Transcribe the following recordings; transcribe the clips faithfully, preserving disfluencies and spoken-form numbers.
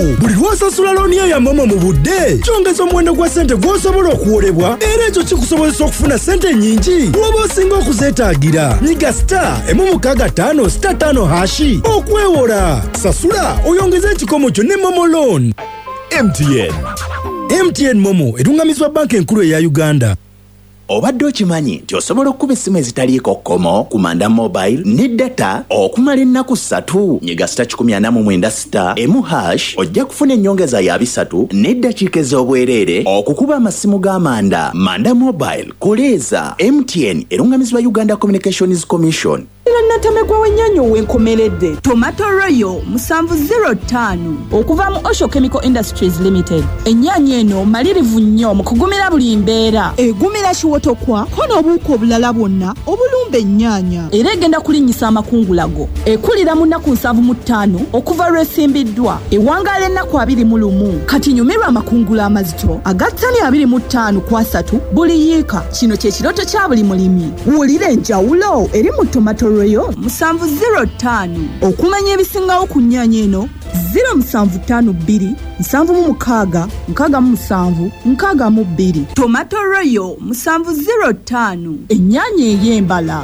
Momo. Buli lw'osasula looni yo ya Momo mu budde kyongeza omuwendo gwa ssente gw'osobola okuwolebwa era ekyo kikusobozesa okufuna ssente nnyingi bw'oba osinga okuzeetaagira. Nyiga star emu mukaaga ttaano star ttaano hashi okwewola. Sasula oyongeze ekikomo kyo ne Momo Loan. M T N M T N Momo erungamizibwa banka enkulu eya Uganda. Obadde okimanyi nti osobola okukuba essimu ezitaliiko kkomo ku Manda Mobile ne data okumala ennaku ssatu. Nyiga star kikumi ana mu mwenda star emu hash ojja kufuna ennyongeza ya bisatu n'eddakiika ez'obwereere okukuba amasimu g'Amanda. Manda Mobile koleeza. M T N erungamizibwa Uganda Communications Commission. Natamegwa w'ennyaanya ow'enkomeredde Tomato Royal musanvu zero ttaano okuva mu Osho Chemical Industries Limited. Ennyaanya eno malirivu nnyo mu kugumira buli mbeera. Egumira kiwotokwa ko n'obuuka obulala bwonna obulumba ennyaanya. Era egenda kulinnyisa amakungulago. Ekulira mu nnaku nsanvu mu ttaano okuva lw'esimbiddwa. Ewangaala ennaku abiri mu lumu. Kati nyumirwa amakungula amazito aga ttani abiri mu ttaano ku asatu buli yiika. Kino kye kirooto kya buli mulimi. Wulira enjawulo eri mu Tomato Royal musanvu zero ttaano. Okumanya ebisingawo ku nnyaanya eno zero musanvu ttaano bbiri nsanvu mu mukaaga nkaaga mu musanvu nkaaga mu bbiri. Tomato Royal musanvu zero ttaano. Ennyaanya ey'embala.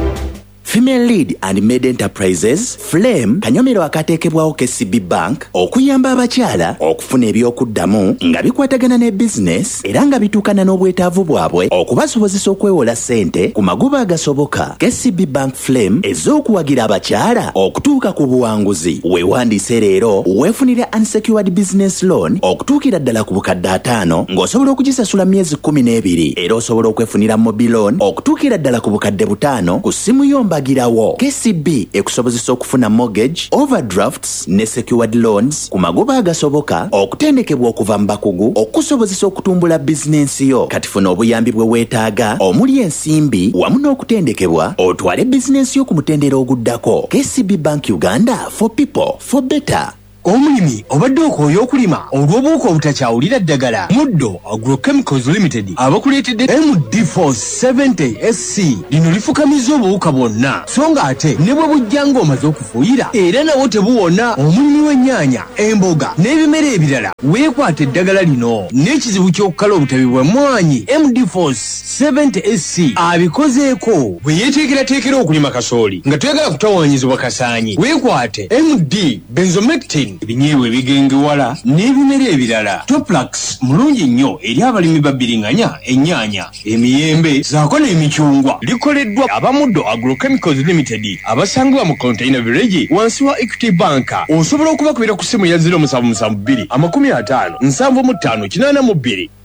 Female Lead and Maid Enterprises Flame kanyomero akateekebwawo K C B Bank okuyamba abakyala okufuna ebyokuddamu nga bikwatagana ne business era nga bituukana n'obwetaavu bwabwe okubasobozesa okwewola ssente ku magoba agasoboka. K C B Bank Flame ez'okuwagira abakyala okutuuka ku buwanguzi. Weewandiise leero weefunire unsecured business loan okutuukira ddala ku bukadde ataano ng'osobola okugisasula myezi kkumi n'ebiri era osobola okwefunira mobile loan okutuukira ddala ku bukadde butaano ku ssimu yomba Girawo. K C B ekusobozesa okufuna mortgage, overdrafts ne secured loans ku magoba agasoboka okutendekebwa okuva mu bakugu okusobozesa okutumbula bizinensi yo. Kati funa obuyambi bwe weetaaga omuli ensimbi wamu n'okutendekebwa otwale bizinensi yo ku mutendera oguddako. K C B Bank Uganda, for people, for better. Omulimi obadde okooya okulima olw'obuuka obutakyawulira ddagala. Muddo Agrochemicals Limited abakuleetedde M D four seventy S C lino lifukamiza obuwuka bwonna so nga ate ne bwe bujja ng'omaze okufuuyira era nawo tebuwona. Omulimi w'ennyaanya, emboga n'ebimera ebirala weekwata eddagala lino n'ekizibu ky'okukala obutabi bw'emmwanyi. M D four seventy S C abikozeeko bwe yeeteekerateekera okulima kasooli nga toyagala kutawaanyizibwa kasaanyi. Weekwate M D benzomectin ebinyeebwa ebigengewala n'ebimera ebirala. Toplax mulungi nnyo eri abalimi babbiringanya ennyaanya, emiyembe zaako n'emicungwa. Likoleddwa Abamuddo Agrochemicals Limited abasangibwa mu Container Village wansi wa Equity Bank. Osobola okubakubira ku ssimu ya zero musanvu musanvu bbiri amakumi ataano nsanvu mu ttaano kinaana mu bbiri.